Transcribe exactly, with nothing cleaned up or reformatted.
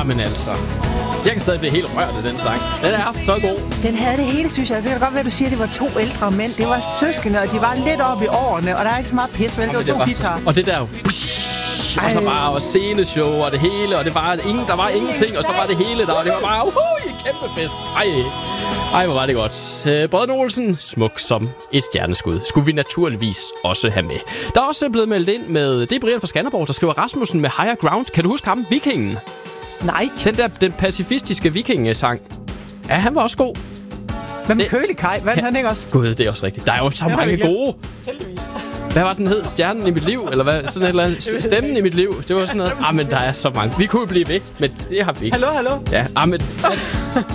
Jamen altså. Jeg kan stadig blive helt rørt af den sang. Den er så god. Den havde det hele, synes jeg. Så kan det godt være, at du siger, at det var to ældre mænd. Det var søskende, og de var lidt oppe i årene, og der er ikke så meget pis, vel? Det var det to var guitarer. Og det der... Og så bare og sceneshow og det hele, og det var ingen, der var ingenting, og så var det hele der, og det var bare uhuh, en kæmpe fest. Ej, ej, hvor var det godt. Øh, Brødrene Olsen, smuk som et stjerneskud, skulle vi naturligvis også have med. Der er også blevet meldt ind med, det er Brian fra Skanderborg, der skriver Rasmussen med Higher Ground. Kan du huske ham? Vikingen. Nej. Den der, den pacifistiske vikingesang. Ja, han var også god. Hvem med Kølig Kaj? Hvad er han ikke også? Gud, det er også rigtigt. Der er jo så mange gode. Heldigvis. Hvad var den hed? Stjernen i mit liv? Eller hvad? Sådan et eller andet. Stemmen i mit liv. Det var sådan noget. Ah, men der er så mange. Vi kunne blive ved, men det har vi ikke. Hallo, hallo. Ja, ah, men